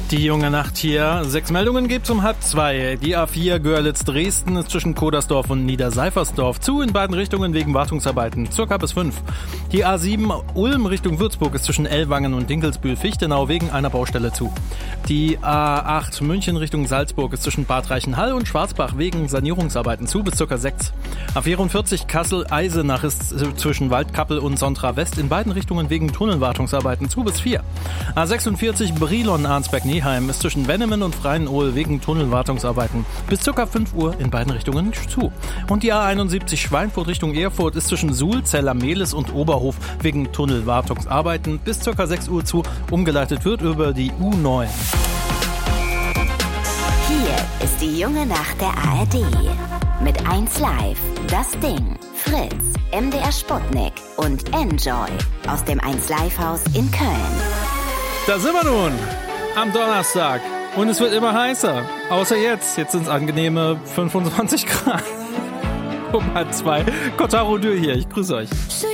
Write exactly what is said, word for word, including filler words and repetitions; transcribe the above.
Die junge Nacht hier. Sechs Meldungen gibt's um halb zwei. Die A vier Görlitz-Dresden ist zwischen Kodersdorf und Niederseifersdorf zu, in beiden Richtungen wegen Wartungsarbeiten, circa bis fünf. Die A sieben Ulm Richtung Würzburg ist zwischen Ellwangen und Dinkelsbühl-Fichtenau wegen einer Baustelle zu. Die A acht München Richtung Salzburg ist zwischen Bad Reichenhall und Schwarzbach wegen Sanierungsarbeiten zu, bis circa sechs. A vierundvierzig Kassel-Eisenach ist zwischen Waldkappel und Sontra-West in beiden Richtungen wegen Tunnelwartungsarbeiten zu, bis vier. A sechsundvierzig Brilon-Arnsberg-Neheim ist zwischen Wennemen und Freienohl wegen Tunnelwartungsarbeiten bis ca. fünf Uhr in beiden Richtungen zu. Und die A einundsiebzig Schweinfurt Richtung Erfurt ist zwischen Suhl, Zellermehlis und Oberhof wegen Tunnelwartungsarbeiten bis ca. sechs Uhr zu. Umgeleitet wird über die U neun. Hier ist die junge Nacht der A R D. Mit eins Live, Das Ding, Fritz, M D R Sputnik und Enjoy aus dem eins Live Haus in Köln. Da sind wir nun am Donnerstag und es wird immer heißer. Außer jetzt. Jetzt sind es angenehme fünfundzwanzig Grad. Um halb zwei. Kotaro Dürr hier. Ich grüße euch.